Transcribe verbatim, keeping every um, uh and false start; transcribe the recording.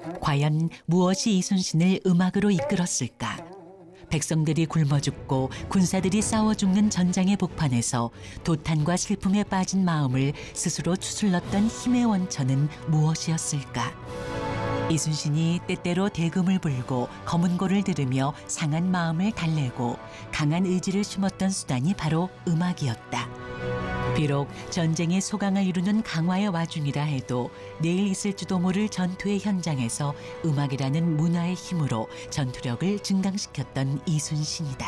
과연 무엇이 이순신을 음악으로 이끌었을까? 백성들이 굶어 죽고 군사들이 싸워 죽는 전장의 복판에서 도탄과 슬픔에 빠진 마음을 스스로 추슬렀던 힘의 원천은 무엇이었을까? 이순신이 때때로 대금을 불고 검은고를 들으며 상한 마음을 달래고 강한 의지를 심었던 수단이 바로 음악이었다. 비록 전쟁의 소강을 이루는 강화의 와중이라 해도 내일 있을지도 모를 전투의 현장에서 음악이라는 문화의 힘으로 전투력을 증강시켰던 이순신이다.